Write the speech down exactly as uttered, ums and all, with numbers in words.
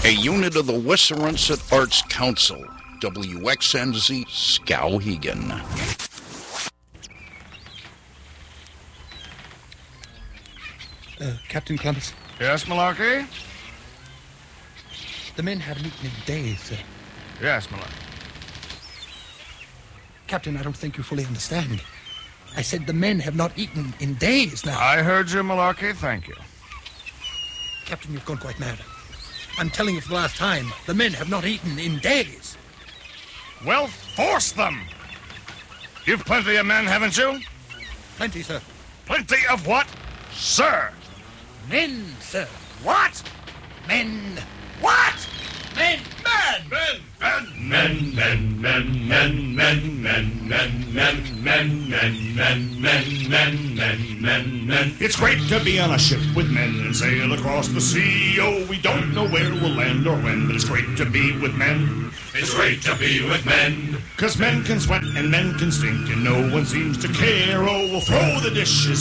A unit of the Wissarunset Arts Council, W X N Z Skowhegan. Uh, Captain Columbus? Yes, Malarkey? The men haven't eaten in days, sir. Yes, Malarkey. Captain, I don't think you fully understand. I said the men have not eaten in days now. I heard you, Malarkey. Thank you. Captain, you've gone quite mad. I'm telling you for the last time, the men have not eaten in days. Well, force them! You've plenty of men, haven't you? Plenty, sir. Plenty of what? Sir! Men, sir. What? Men. What? Men. Men! Men! Men! Men! Men! Men! Men! Men! Men! Men! Men! Men! Men! Men! Men! Men! Men! Men! It's great to be on a ship with men and sail across the sea. Oh, we don't know where we'll land or when, but it's great to be with men. It's great to be with men. 'Cause men can sweat and men can stink and no one seems to care. Oh, we'll throw the dishes